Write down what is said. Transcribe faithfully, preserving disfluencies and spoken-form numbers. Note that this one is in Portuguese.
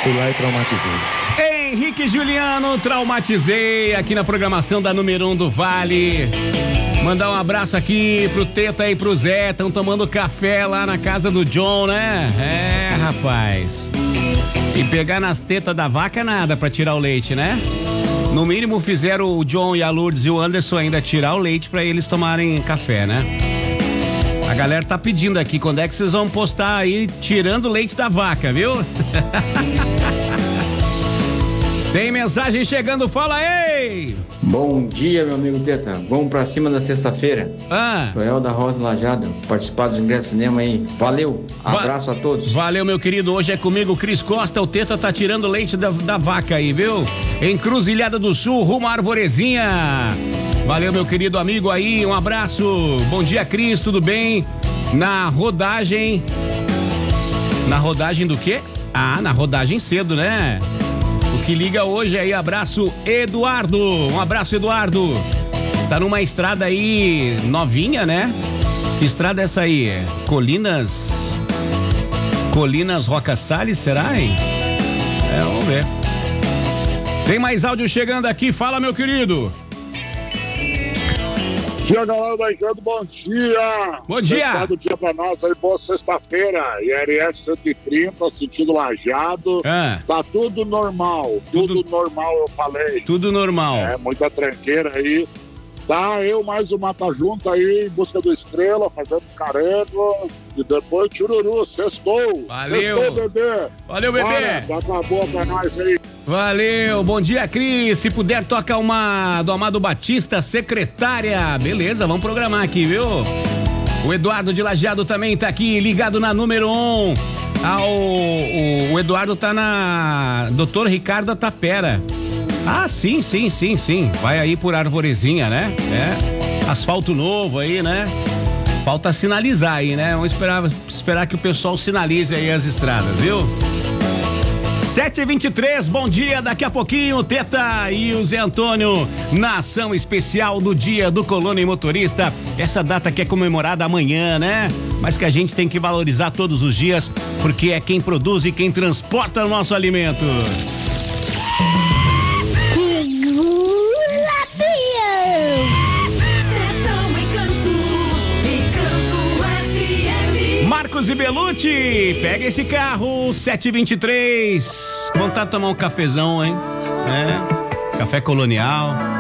Fui lá e traumatizei. Henrique Juliano, traumatizei aqui na programação da número um do Vale. Mandar um abraço aqui pro Teta e pro Zé, estão tomando café lá na casa do John, né? É, rapaz. E pegar nas tetas da vaca nada pra tirar o leite, né? No mínimo fizeram o John e a Lourdes e o Anderson ainda tirar o leite pra eles tomarem café, né? A galera tá pedindo aqui, quando é que vocês vão postar aí tirando o leite da vaca, viu? Tem mensagem chegando, fala aí! Bom dia, meu amigo Teta. Vamos pra cima na sexta-feira. Ah. Joel da Rosa Lajado, participar dos ingressos do cinema aí. Valeu, abraço Va- a todos. Valeu, meu querido. Hoje é comigo o Cris Costa. O Teta tá tirando leite da, da vaca aí, viu? Encruzilhada do Sul, rumo à Arvorezinha. Valeu, meu querido amigo aí. Um abraço. Bom dia, Cris. Tudo bem? Na rodagem. Na rodagem do quê? Ah, na rodagem cedo, né? O que liga hoje aí, abraço Eduardo, um abraço Eduardo, tá numa estrada aí novinha, né? Que estrada é essa aí? Colinas, Colinas Roca Salles, será, hein? É, vamos ver. Tem mais áudio chegando aqui, fala meu querido. Dia, galera da Encanto, bom dia! Bom dia! Bom dia pra nós aí, boa sexta-feira. I R S cento e trinta, sentido Lajeado. Ah. Tá tudo normal, tudo, tudo normal, eu falei. Tudo normal. É, muita tranqueira aí. Tá, eu mais o Mata Junto aí, em busca do Estrela, fazendo os carregos. E depois Chururu, sextou. Valeu! Sextou, bebê! Valeu, bebê! Bora, dá uma boa pra nós aí. Valeu, bom dia, Cris. Se puder, toca uma do Amado Batista, Secretária. Beleza, vamos programar aqui, viu? O Eduardo de Lajeado também tá aqui, ligado na número um. Ah, o, o, o Eduardo tá na doutor Ricardo Tapera. Ah, sim, sim, sim, sim. Vai aí por Arvorezinha, né? É. Asfalto novo aí, né? Falta sinalizar aí, né? Vamos esperar, esperar que o pessoal sinalize aí as estradas, viu? sete e vinte e três, bom dia, daqui a pouquinho, Teta e o Zé Antônio, na ação especial do Dia do Colono e Motorista, essa data que é comemorada amanhã, né? Mas que a gente tem que valorizar todos os dias, porque é quem produz e quem transporta o nosso alimento. Marcos e Belucci, pega esse carro, sete e vinte e três. Vontade de tomar um cafezão, hein? É, café colonial.